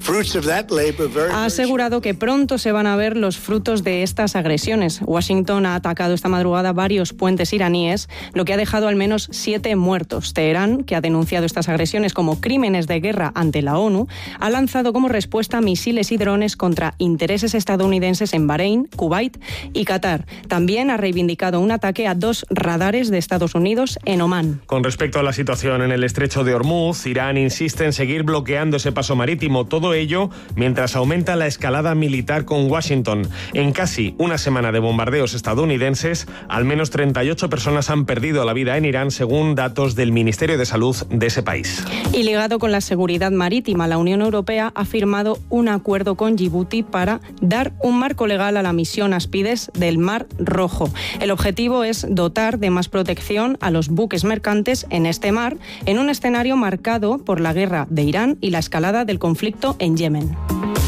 Ha asegurado que pronto se van a ver los frutos de estas agresiones. Washington ha atacado esta madrugada varios puentes iraníes, lo que ha dejado al menos 7 muertos. Teherán, que ha denunciado estas agresiones como crímenes de guerra ante la ONU, ha lanzado como respuesta misiles y drones contra intereses estadounidenses en Bahrein, Kuwait y Qatar. También ha reivindicado un ataque a 2 radares de Estados Unidos en Omán. Con respecto a la situación en el estrecho de Hormuz, Irán insiste en seguir bloqueando ese paso marítimo. Todo ello mientras aumenta la escalada militar con Washington. En casi una semana de bombardeos estadounidenses, al menos 38 personas han perdido la vida en Irán, según datos del Ministerio de Salud de ese país. Y ligado con la seguridad marítima, la Unión Europea ha firmado un acuerdo con Djibouti para dar un marco legal a la misión Aspides del Mar Rojo. El objetivo es dotar de más protección a los buques mercantes en este mar, en un escenario marcado por la guerra de Irán y la escalada del conflicto en Yemen.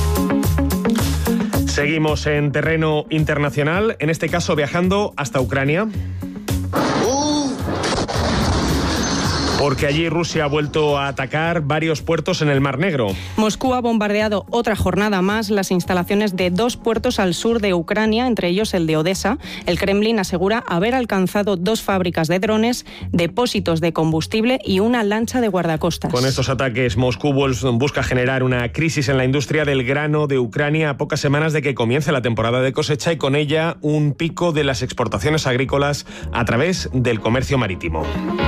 Seguimos en terreno internacional, en este caso viajando hasta Ucrania. Porque allí Rusia ha vuelto a atacar varios puertos en el Mar Negro. Moscú ha bombardeado otra jornada más las instalaciones de 2 puertos al sur de Ucrania, entre ellos el de Odessa. El Kremlin asegura haber alcanzado 2 fábricas de drones, depósitos de combustible y una lancha de guardacostas. Con estos ataques, Moscú busca generar una crisis en la industria del grano de Ucrania a pocas semanas de que comience la temporada de cosecha y con ella un pico de las exportaciones agrícolas a través del comercio marítimo.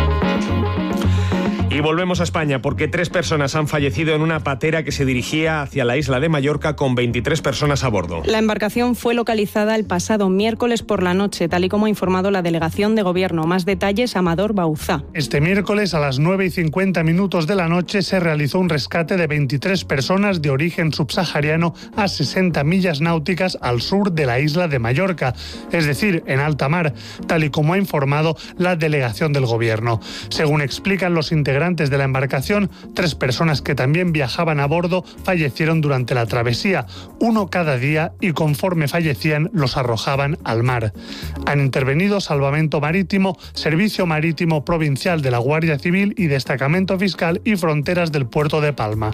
Y volvemos a España porque 3 personas han fallecido en una patera que se dirigía hacia la isla de Mallorca con 23 personas a bordo. La embarcación fue localizada el pasado miércoles por la noche, tal y como ha informado la Delegación de Gobierno. Más detalles, Amador Bauzá. Este miércoles a las 9:50 de la noche se realizó un rescate de 23 personas de origen subsahariano a 60 millas náuticas al sur de la isla de Mallorca, es decir, en alta mar, tal y como ha informado la Delegación del Gobierno. Según explican los integrantes de la embarcación, 3 personas que también viajaban a bordo fallecieron durante la travesía, 1 cada día, y conforme fallecían los arrojaban al mar. Han intervenido Salvamento Marítimo, Servicio Marítimo Provincial de la Guardia Civil y Destacamento Fiscal y Fronteras del Puerto de Palma.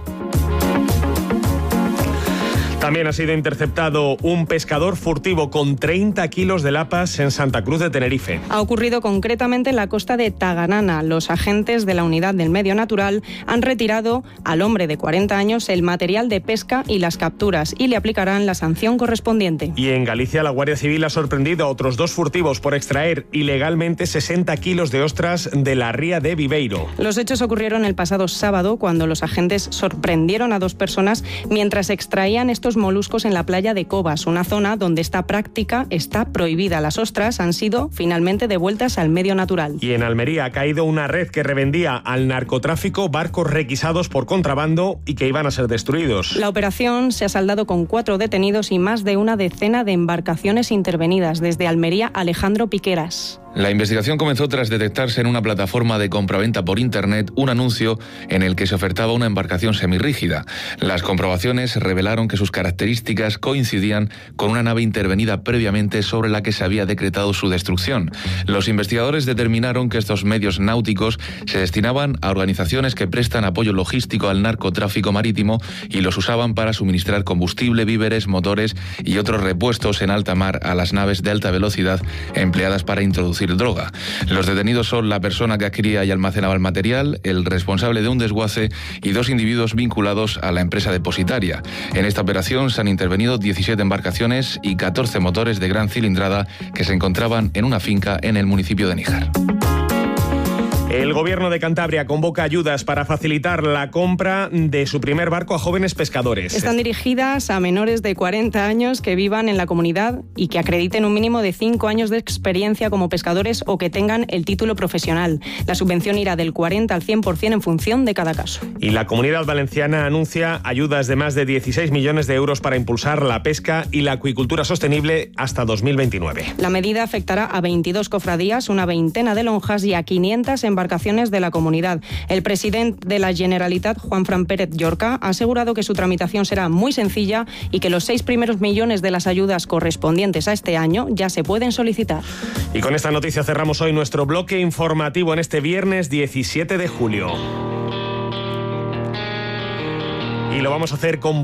También ha sido interceptado un pescador furtivo con 30 kilos de lapas en Santa Cruz de Tenerife. Ha ocurrido concretamente en la costa de Taganana. Los agentes de la Unidad del Medio Natural han retirado al hombre de 40 años el material de pesca y las capturas y le aplicarán la sanción correspondiente. Y en Galicia la Guardia Civil ha sorprendido a otros 2 furtivos por extraer ilegalmente 60 kilos de ostras de la ría de Viveiro. Los hechos ocurrieron el pasado sábado cuando los agentes sorprendieron a 2 personas mientras extraían estos moluscos en la playa de Cobas, una zona donde esta práctica está prohibida. Las ostras han sido finalmente devueltas al medio natural. Y en Almería ha caído una red que revendía al narcotráfico barcos requisados por contrabando y que iban a ser destruidos. La operación se ha saldado con 4 detenidos y más de una decena de embarcaciones intervenidas. Desde Almería, Alejandro Piqueras. La investigación comenzó tras detectarse en una plataforma de compraventa por Internet un anuncio en el que se ofertaba una embarcación semirrígida. Las comprobaciones revelaron que sus características coincidían con una nave intervenida previamente sobre la que se había decretado su destrucción. Los investigadores determinaron que estos medios náuticos se destinaban a organizaciones que prestan apoyo logístico al narcotráfico marítimo y los usaban para suministrar combustible, víveres, motores y otros repuestos en alta mar a las naves de alta velocidad empleadas para introducir droga. Los detenidos son la persona que adquiría y almacenaba el material, el responsable de un desguace y 2 individuos vinculados a la empresa depositaria. En esta operación se han intervenido 17 embarcaciones y 14 motores de gran cilindrada que se encontraban en una finca en el municipio de Níjar. El Gobierno de Cantabria convoca ayudas para facilitar la compra de su primer barco a jóvenes pescadores. Están dirigidas a menores de 40 años que vivan en la comunidad y que acrediten un mínimo de 5 años de experiencia como pescadores o que tengan el título profesional. La subvención irá del 40 al 100% en función de cada caso. Y la Comunidad Valenciana anuncia ayudas de más de 16 millones de euros para impulsar la pesca y la acuicultura sostenible hasta 2029. La medida afectará a 22 cofradías, una veintena de lonjas y a 500 embarcaciones de la comunidad. El presidente de la Generalitat, Juanfran Pérez Llorca, ha asegurado que su tramitación será muy sencilla y que los 6 primeros millones de las ayudas correspondientes a este año ya se pueden solicitar. Y con esta noticia cerramos hoy nuestro bloque informativo en este viernes 17 de julio. Y lo vamos a hacer con